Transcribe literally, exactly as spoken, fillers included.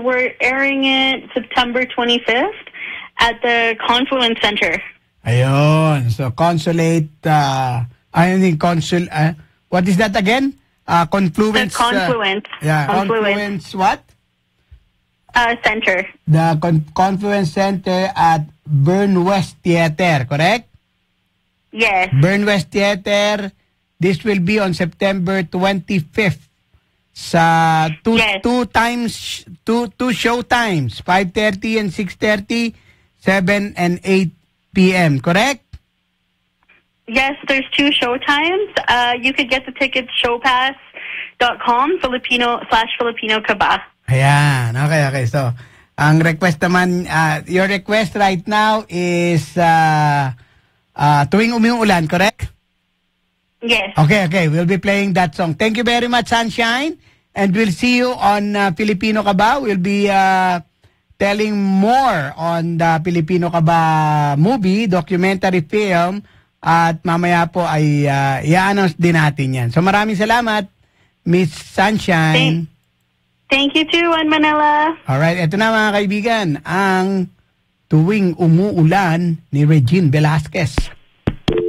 we're airing it September twenty-fifth at the Confluence Center. Ayun. So, Consulate, uh, I think Consul, uh, what is that again? Uh, Confluence. The Confluence. Uh, yeah, Confluence. Confluence what? Uh, Center. The Con Confluence Center at Burn West Theater, correct? Yes. Burn West Theater. This will be on September twenty-fifth. Sa two, yes. two times, two, two show times, five thirty and six thirty, seven and eight p m, correct? Yes, there's two show times. Uh, you could get the tickets showpass dot com, Filipino slash Filipino Kaba. Ayan, okay, okay. So, ang request naman, uh, your request right now is uh, uh, tuwing umuulan, correct? Yes. Okay, okay. We'll be playing that song. Thank you very much, Sunshine. And we'll see you on uh, Filipino Kaba. We'll be uh, telling more on the Filipino Kaba movie, documentary film. At mamaya po ay uh, i-announce din natin yan. So maraming salamat, Miss Sunshine. Thank, thank you too, Juan Manila. Alright, eto na mga kaibigan, ang Tuwing Umuulan ni Regine Velasquez.